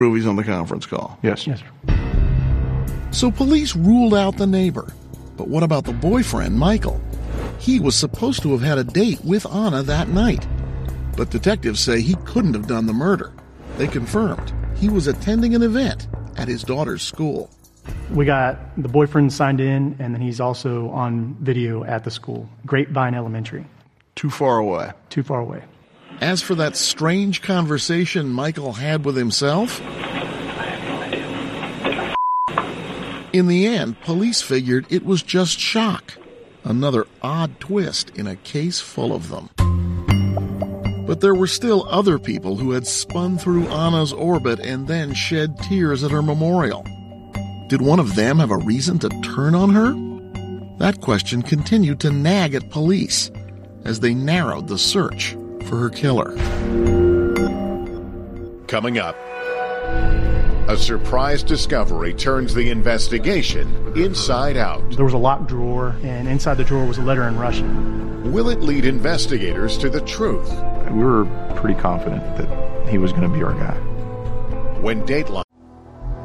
He's on the conference call. Yes. Yes, sir. So police ruled out the neighbor. But what about the boyfriend, Michael? He was supposed to have had a date with Anna that night. But detectives say he couldn't have done the murder. They confirmed he was attending an event at his daughter's school. We got the boyfriend signed in, and then he's also on video at the school, Grapevine Elementary. Too far away. Too far away. As for that strange conversation Michael had with himself, in the end, police figured it was just shock. Another odd twist in a case full of them. But there were still other people who had spun through Anna's orbit and then shed tears at her memorial. Did one of them have a reason to turn on her? That question continued to nag at police as they narrowed the search for her killer. Coming up, a surprise discovery turns the investigation inside out. There was a locked drawer, and inside the drawer was a letter in Russian. Will it lead investigators to the truth? We were pretty confident that he was going to be our guy. When Dateline